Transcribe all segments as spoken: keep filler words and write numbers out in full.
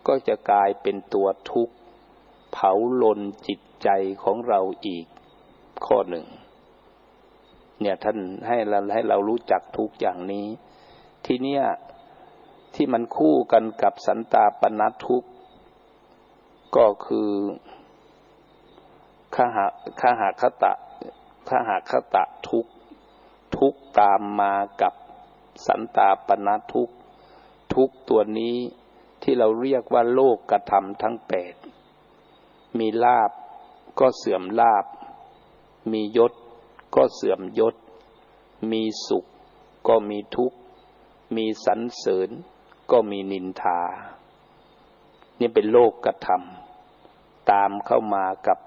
ก็จะกลายเป็นตัวทุกข์เผาลนจิตใจของเราอีกข้อหนึ่งเนี่ยท่านให้เราให้เรารู้จักทุกอย่างนี้ทีเนี้ยที่มันคู่กันกับสันตาปนทุกข์ก็คือขหะขหคตะขหคตะทุกข์ทุกข์ตามมากับสันตาปนทุกข์ทุกข์ตัวนี้ที่เราเรียกว่าโลกกธรรมทั้งแปดมีลาภก็เสื่อมลาภมียศก็เสื่อมยศมีสุขก็มีทุกข์มีสรรเสริญก็มีนินทานี่เป็นโลกกธรรมตามเข้ามากับ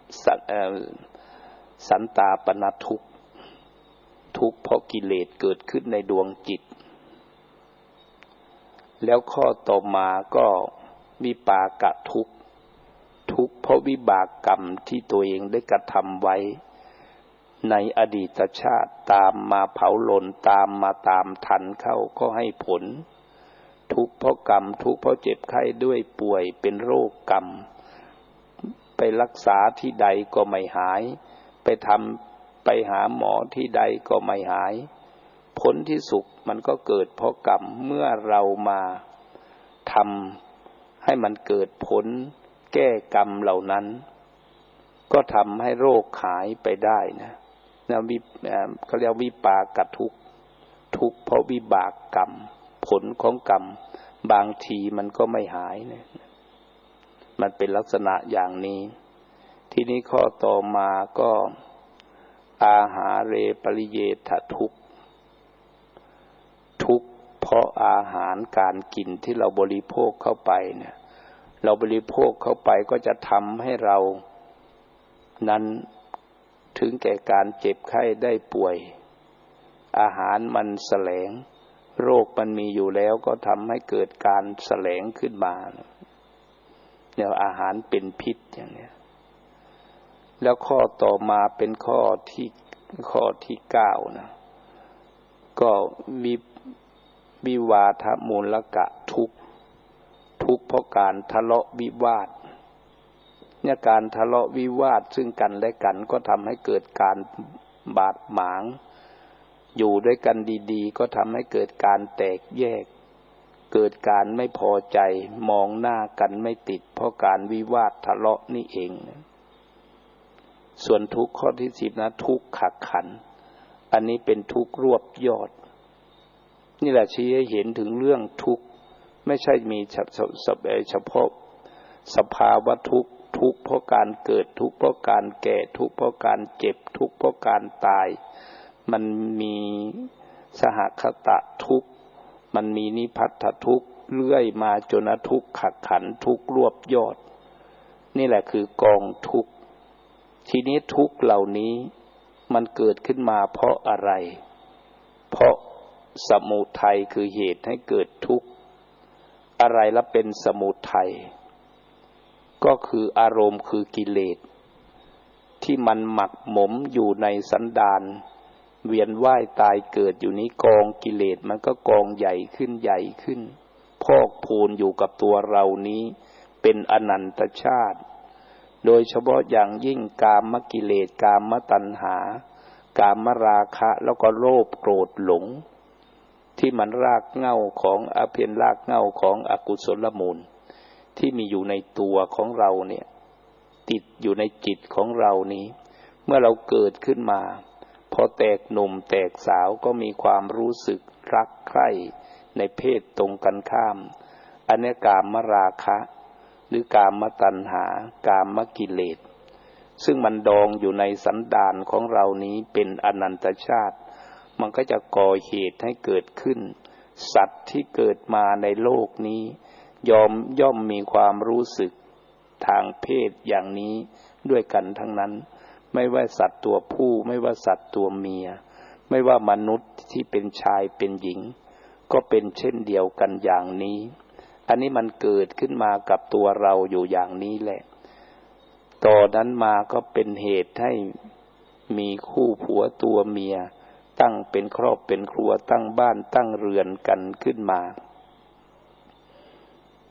สันตาปนทุกข์ทุกข์เพราะกิเลสเกิดขึ้นในดวงจิตแล้วข้อต่อมาก็วิปากทุกข์ทุกข์เพราะวิบากกรรมที่ตัวเองได้กระทำไว้ในอดีตชาติตามมาเผาลนตามมาตามทันเข้าก็ให้ผลทุกข์เพราะกรรมทุกข์เพราะเจ็บไข้ด้วยป่วยเป็นโรคกรรมไปรักษาที่ใดก็ไม่หายไปทำไปหาหมอที่ใดก็ไม่หายผลที่สุดมันก็เกิดเพราะกรรมเมื่อเรามาทำให้มันเกิดผลแก้กรรมเหล่านั้นก็ทำให้โรคหายไปได้นะนะวิเขาเรียกวิปากทุกข์ทุกข์เพราะวิบากกรรมผลของกรรมบางทีมันก็ไม่หายนะมันเป็นลักษณะอย่างนี้ทีนี้ข้อต่อมาก็อาหาเรปริเยททุกข์ทุกข์เพราะอาหารการกินที่เราบริโภคเข้าไปเนี่ยเราบริโภคเข้าไปก็จะทำให้เรานั้นถึงแก่การเจ็บไข้ได้ป่วยอาหารมันแสลงโรคมันมีอยู่แล้วก็ทำให้เกิดการแสลงขึ้นมาเนี่ยอาหารเป็นพิษอย่างนี้แล้วข้อต่อมาเป็นข้อที่ข้อที่เก้านะก็วิวิวาทมูลกะทุกข์ทุกข์เพราะการทะเลาะวิวาทเนี่ยการทะเลาะวิวาทซึ่งกันและกันก็ทำให้เกิดการบาดหมางอยู่ด้วยกันดีๆก็ทำให้เกิดการแตกแยกเกิดการไม่พอใจมองหน้ากันไม่ติดเพราะการวิวาททะเลาะนี่เองส่วนทุกข์ข้อที่สิบนะทุกข์ขักขันอันนี้เป็นทุกข์รวบยอดนี่แหละชี้ให้เห็นถึงเรื่องทุกข์ไม่ใช่มีเฉพาะสภาวะทุกข์ทุกข์เพราะการเกิดทุกข์เพราะการแก่ทุกข์เพราะการเจ็บทุกข์เพราะการตายมันมีสหคตะทุกข์มันมีนิพพัทธทุกข์เรื่อยมาจนทุกข์ขักขันทุกข์รวบยอดนี่แหละคือกองทุกข์ทีนี้ทุกข์เหล่านี้มันเกิดขึ้นมาเพราะอะไรเพราะสมุทัยคือเหตุให้เกิดทุกข์อะไรละเป็นสมุทัยก็คืออารมณ์คือกิเลสที่มันหมักหมมอยู่ในสันดานเวียนว่ายตายเกิดอยู่นี้กองกิเลสมันก็กองใหญ่ขึ้นใหญ่ขึ้นพอกพูนอยู่กับตัวเรานี้เป็นอนันตชาติโดยเฉพาะอย่างยิ่งกามกิเลสกามตัณหากามราคะแล้วก็โลภโกรธหลงที่มันรากเหง้าของอเพียนรากเหง้าของอกุศลมูลที่มีอยู่ในตัวของเราเนี่ยติดอยู่ในจิตของเรานี้เมื่อเราเกิดขึ้นมาพอแตกหนุ่มแตกสาวก็มีความรู้สึกรักใคร่ในเพศตรงกันข้ามอันนี้กามราคะหรือกามตัณหากามกิเลสซึ่งมันดองอยู่ในสันดานของเรานี้เป็นอนันตชาติมันก็จะก่อเหตุให้เกิดขึ้นสัตว์ที่เกิดมาในโลกนี้ยอมย่อมมีความรู้สึกทางเพศอย่างนี้ด้วยกันทั้งนั้นไม่ว่าสัตว์ตัวผู้ไม่ว่าสัตว์ตัวเมียไม่ว่ามนุษย์ที่เป็นชายเป็นหญิงก็เป็นเช่นเดียวกันอย่างนี้อันนี้มันเกิดขึ้นมากับตัวเราอยู่อย่างนี้แหละต่อนั้นมาก็เป็นเหตุให้มีคู่ผัวตัวเมียตั้งเป็นครอบเป็นครัวตั้งบ้านตั้งเรือนกันขึ้นมา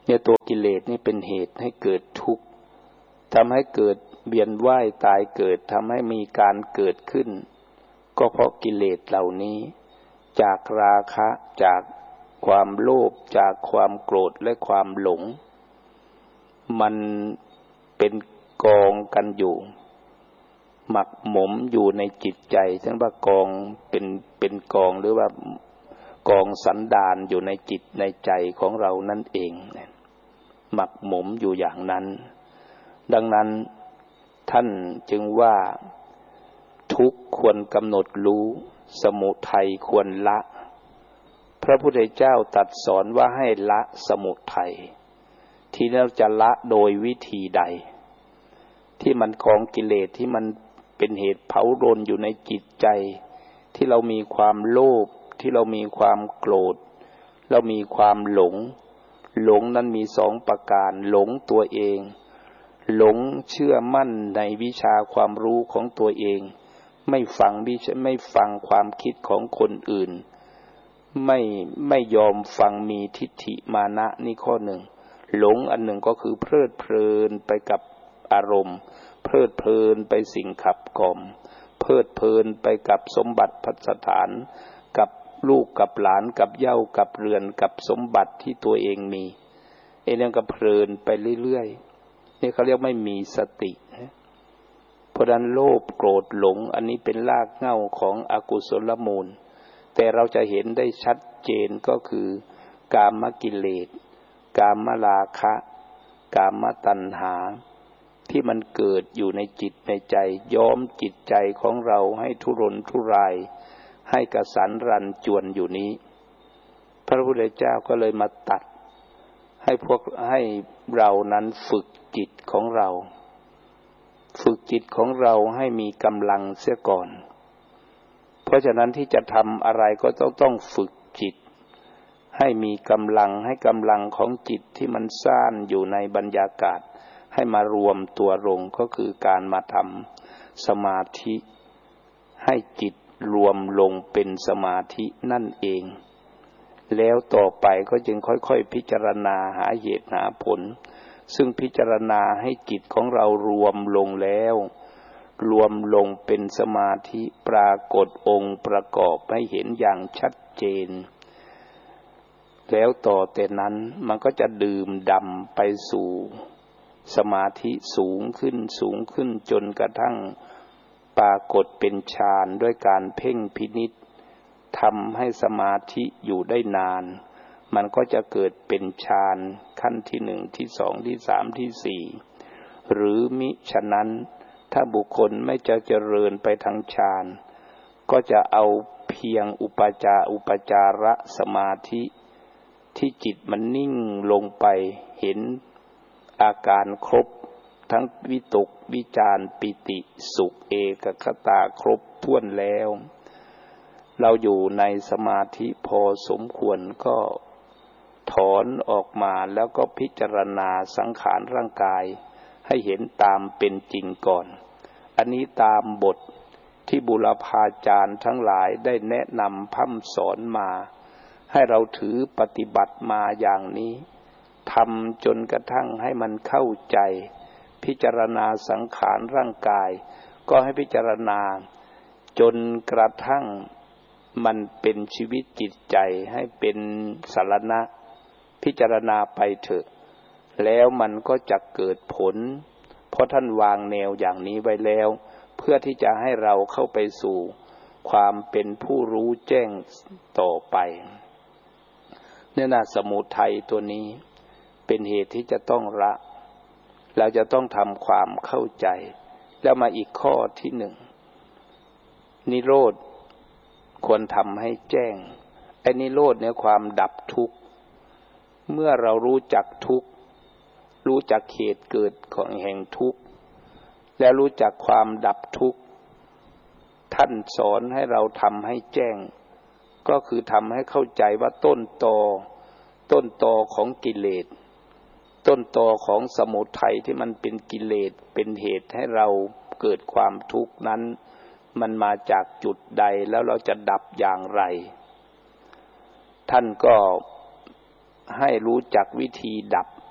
เนี่ยตัวกิเลสนี่เป็นเหตุให้เกิดทุกข์ทำให้เกิดเวียนว่ายตายเกิดทำให้มีการเกิดขึ้นก็เพราะกิเลสเหล่านี้จากราคะจากความโลภจากความโกรธและความหลงมันเป็นกองกันอยู่หมักหมมอยู่ในจิตใจทั้งว่ากองเป็นเป็นกองหรือว่ากองสันดานอยู่ในจิตในใจของเรานั่นเองหมักหมมอยู่อย่างนั้นดังนั้นท่านจึงว่าทุกข์ควรกำหนดรู้สมุทัยควรละพระพุทธเจ้าตรัสสอนว่าให้ละสมุทัยที่เราจะละโดยวิธีใดที่มันกองกิเลสที่มันเป็นเหตุเผารนอยู่ในจิตใจที่เรามีความโลภที่เรามีความโกรธเรามีความหลงหลงนั้นมีสองประการหลงตัวเองหลงเชื่อมั่นในวิชาความรู้ของตัวเองไม่ฟังวิชาไม่ฟังความคิดของคนอื่นไม่ไม่ยอมฟังมีทิฏฐิมานะนี่ข้อหนึ่งหลงอันหนึ่งก็คือเพลิดเพลินไปกับอารมณ์เพลิดเพลินไปสิ่งขับกล่อมเพลิดเพลินไปกับสมบัติภัสถานกับลูกกับหลานกับเหย้ากับเรือนกับสมบัติที่ตัวเองมีไอ้นั่นก็เพลินไปเรื่อยๆนี่เขาเรียกไม่มีสติเพราะฉะนั้นโลภโกรธหลงอันนี้เป็นรากเหง้าของอกุศลมูลแต่เราจะเห็นได้ชัดเจนก็คือกามกิเลสกามราคะกามตัณหาที่มันเกิดอยู่ในจิตในใจย้อมจิตใจของเราให้ทุรนทุรายให้กระสันรันจวนอยู่นี้พระพุทธเจ้าก็เลยมาตัดให้พวกให้เรานั้นฝึกจิตของเราฝึกจิตของเราให้มีกำลังเสียก่อนเพราะฉะนั้นที่จะทำอะไรก็ต้องต้องฝึกจิตให้มีกำลังให้กำลังของจิตที่มันซ่านอยู่ในบรรยากาศให้มารวมตัวลงก็คือการมาทำสมาธิให้จิตรวมลงเป็นสมาธินั่นเองแล้วต่อไปก็จึงค่อยๆพิจารณาหาเหตุหาผลซึ่งพิจารณาให้จิตของเรารวมลงแล้วรวมลงเป็นสมาธิปรากฏองค์ประกอบให้เห็นอย่างชัดเจนแล้วต่อแต่นั้นมันก็จะดื่มดำไปสู่สมาธิสูงขึ้นสูงขึ้นจนกระทั่งปรากฏเป็นฌานด้วยการเพ่งพินิจทำให้สมาธิอยู่ได้นานมันก็จะเกิดเป็นฌานขั้นที่หนึ่งที่สองที่สามที่สี่หรือมิฉะนั้นถ้าบุคคลไม่จะเจริญไปทางฌานก็จะเอาเพียงอุปจาอุปจารสมาธิที่จิตมันนิ่งลงไปเห็นอาการครบทั้งวิตกวิจารปิติสุขเอกคตาครบถ้วนแล้วเราอยู่ในสมาธิพอสมควรก็ถอนออกมาแล้วก็พิจารณาสังขารร่างกายให้เห็นตามเป็นจริงก่อนอันนี้ตามบทที่บุรพาจารย์ทั้งหลายได้แนะนำพร่ำสอนมาให้เราถือปฏิบัติมาอย่างนี้ทำจนกระทั่งให้มันเข้าใจพิจารณาสังขารร่างกายก็ให้พิจารณาจนกระทั่งมันเป็นชีวิตจิตใจให้เป็นสรณะพิจารณาไปเถอะแล้วมันก็จะเกิดผลเพราะท่านวางแนวอย่างนี้ไว้แล้วเพื่อที่จะให้เราเข้าไปสู่ความเป็นผู้รู้แจ้งต่อไปเนี่ยนะสมุทัยตัวนี้เป็นเหตุที่จะต้องละเราจะต้องทำความเข้าใจแล้วมาอีกข้อที่หนึ่งนิโรธควรทำให้แจ้งไอ้นิโรธเนี่ยความดับทุกข์เมื่อเรารู้จักทุกข์รู้จักเหตุเกิดของแห่งทุกข์และรู้จักความดับทุกข์ท่านสอนให้เราทำให้แจ้งก็คือทำให้เข้าใจว่าต้นตอต้นตอของกิเลสต้นตอของสมุทัยที่มันเป็นกิเลสเป็นเหตุให้เราเกิดความทุกข์นั้นมันมาจากจุดใดแล้วเราจะดับอย่างไรท่านก็ให้รู้จักวิธีดับ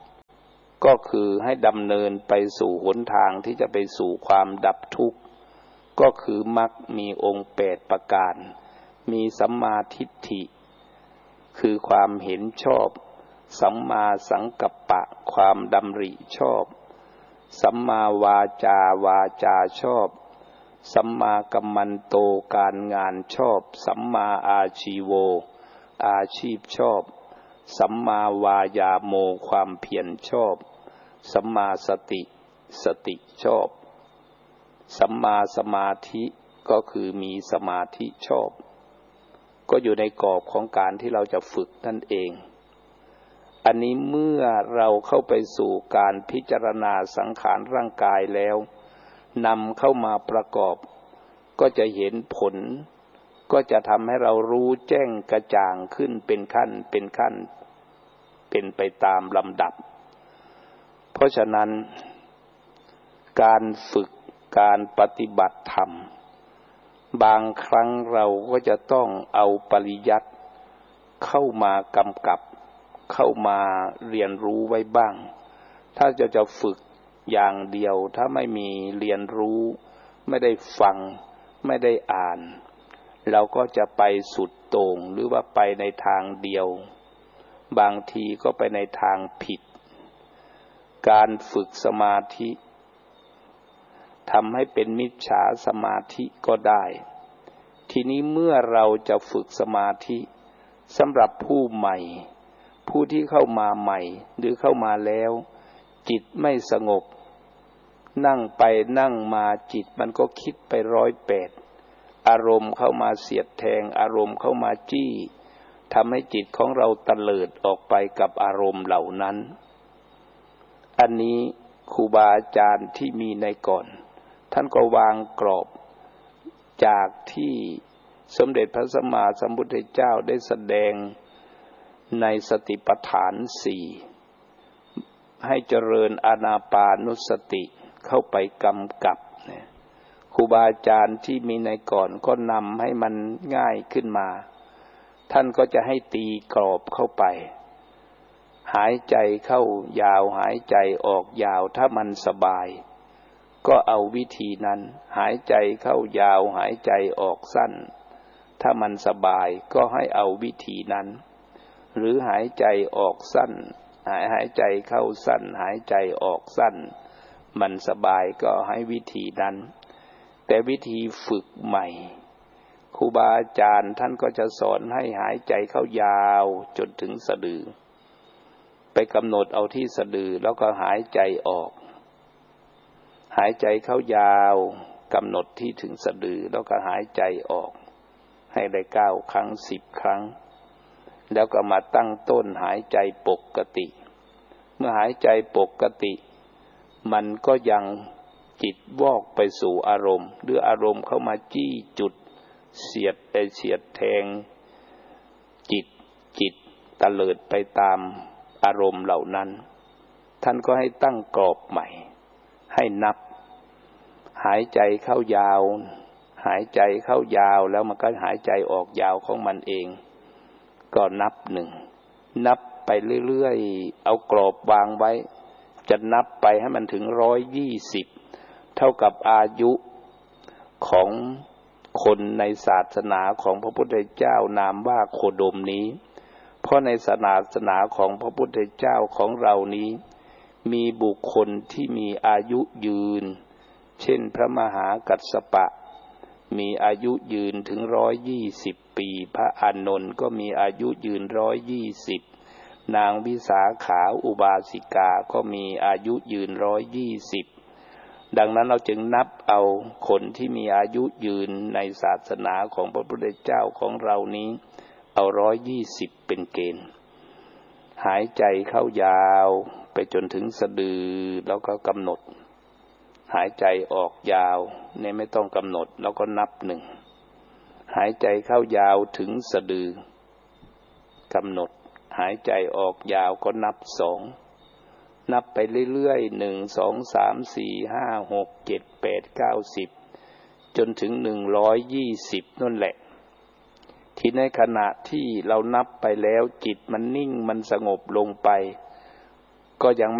ก็คือให้ดำเนินไปสู่หนทางที่จะไปสู่ความดับทุกข์ก็คือมรรคมีองค์แปดประการมีสัมมาทิฏฐิคือความเห็นชอบสัมมาสังกัปปะความดำริชอบสัมมาวาจาวาจาชอบสัมมากัมมันโตการงานชอบสัมมาอาชีโวอาชีพชอบสัมมาวายาโมความเพียรชอบสัมมาสติสติชอบสัมมาสมาธิก็คือมีสมาธิชอบก็อยู่ในกรอบของการที่เราจะฝึกนั่นเองอันนี้เมื่อเราเข้าไปสู่การพิจารณาสังขารร่างกายแล้วนำเข้ามาประกอบก็จะเห็นผลก็จะทำให้เรารู้แจ้งกระจ่างขึ้นเป็นขั้นเป็นขั้นเป็นไปตามลำดับเพราะฉะนั้นการฝึกการปฏิบัติธรรมบางครั้งเราก็จะต้องเอาปริยัติเข้ามากำกับเข้ามาเรียนรู้ไว้บ้างถ้าจะจะฝึกอย่างเดียวถ้าไม่มีเรียนรู้ไม่ได้ฟังไม่ได้อ่านเราก็จะไปสุดโต่งหรือว่าไปในทางเดียวบางทีก็ไปในทางผิดการฝึกสมาธิทำให้เป็นมิจฉาสมาธิก็ได้ทีนี้เมื่อเราจะฝึกสมาธิสำหรับผู้ใหม่ผู้ที่เข้ามาใหม่หรือเข้ามาแล้วจิตไม่สงบนั่งไปนั่งมาจิตมันก็คิดไปร้อยแปดอารมณ์เข้ามาเสียดแทงอารมณ์เข้ามาจี้ทำให้จิตของเราตะเลิดออกไปกับอารมณ์เหล่านั้นอันนี้ครูบาอาจารย์ที่มีในก่อนท่านก็วางกรอบจากที่สมเด็จพระสัมมาสัมพุทธเจ้าได้แสดงในสติปัฏฐานสี่ให้เจริญอานาปานุสติเข้าไปกำกับครูบาอาจารย์ที่มีในก่อนก็นำให้มันง่ายขึ้นมาท่านก็จะให้ตีกรอบเข้าไปหายใจเข้ายาวหายใจออกยาวถ้ามันสบายก็เอาวิธีนั้นหายใจเข้ายาวหายใจออกสั้นถ้ามันสบายก็ให้เอาวิธีนั้นหรือหายใจออกสั้นหายหายใจเข้าสั้นหายใจออกสั้นมันสบายก็ให้วิธีนั้นแต่วิธีฝึกใหม่ครูบาอาจารย์ท่านก็จะสอนให้หายใจเข้ายาวจนถึงสะดือไปกำหนดเอาที่สะดือแล้วก็หายใจออกหายใจเข้ายาวกำหนดที่ถึงสะดือแล้วก็หายใจออกให้ได้เก้าครั้งสิบครั้งแล้วก็มาตั้งต้นหายใจปกติเมื่อหายใจปกติมันก็ยังจิตวอกไปสู่อารมณ์หรืออารมณ์เข้ามาจี้จุดเสียดไปเสียดแทงจิตจิตตะเลิดไปตามอารมณ์เหล่านั้นท่านก็ให้ตั้งกรอบใหม่ให้นับหายใจเข้ายาวหายใจเข้ายาวแล้วมันก็หายใจออกยาวของมันเองก็นับหนึ่งนับไปเรื่อยๆเอากรอบวางไว้จะนับไปให้มันถึงร้อยยี่สิบเท่ากับอายุของคนในศาสนาของพระพุทธเจ้านามว่าโคดมนี้เพราะในศาสนาของพระพุทธเจ้าของเรานี้มีบุคคลที่มีอายุยืนเช่นพระมหากัสสปะมีอายุยืนถึงร้อยยี่สิบปีพระอานนท์ก็มีอายุยืนร้อยยี่สิบนางวิสาขาอุบาสิกาก็มีอายุยืนร้อยยี่สิบดังนั้นเราจึงนับเอาคนที่มีอายุยืนในศาสนาของพระพุทธเจ้าของเรานี้เอาร้อยยี่สิบเป็นเกณฑ์หายใจเข้ายาวไปจนถึงสะดือแล้วก็กำหนดหายใจออกยาวเนี่ยไม่ต้องกำหนดแล้วก็นับหนึ่งหายใจเข้ายาวถึงสะดือกำหนดหายใจออกยาวก็นับสองนับไปเรื่อยๆหนึ่งสองสามสี่ห้าหกเจ็ดแปดเก้าสิบจนถึงหนึ่งร้อยยี่สิบนั่นแหละที่ในขณะที่เรานับไปแล้วจิตมันนิ่งมันสงบลงไปก็ยัง